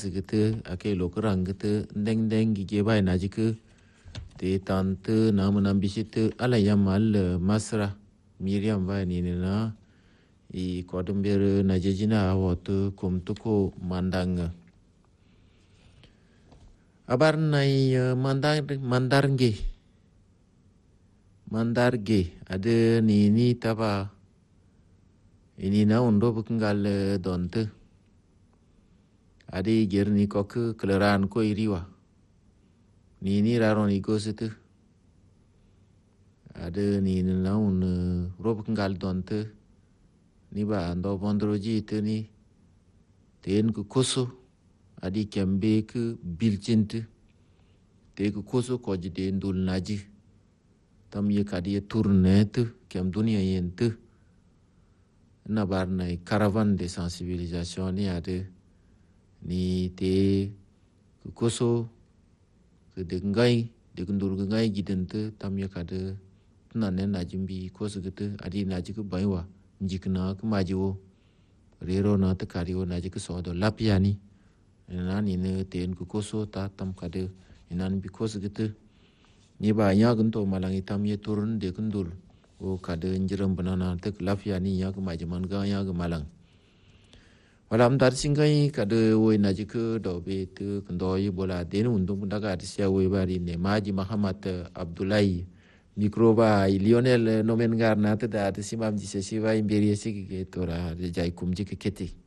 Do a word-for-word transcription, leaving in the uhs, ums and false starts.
gas gitu ake lokurang gitu deng deng gige bai na jiku te tante na munam bisitu ala yamal masra miriam bai ni na i kodumber na jejina watu kumtuko mandang abar nai mandang mandarnge mandarge ada ni ni taba ini na undo bukangal donte ade gerni kok keleran ko iriwa ni ni raron iko situ ada ni na un rob kangal donte ni ba ando bondroji itu ni ten ku koso adi kembe ku bilcinte te ku koso ko jide ndul naji tam ye kadi tournet kem dunia yentu na bar na caravan de sensibilisation ni ade ni te ku koso ke de ngai de kundur ngai gidente tam ye kade na ne na jimbi koso gitu adi naji ku baiwa jikna ku majiwo rero na ta kariwo naji ku so do lapiani na ni ne ten ku koso ta tam kade inan bi koso gitu ni ba nya gunto malang itam ye turun de kundur o kade njiram banana tek lafiani ya ku majiman ga ya ku malang walam dar singai kade woi naji ku do be tu kundo yi bola den undung daga sia woi bari ne maji Muhammad Abdullahi mikroba Lionel nomen garna ta da simam ji se siwa imberi se ke tora jai kumji ke keti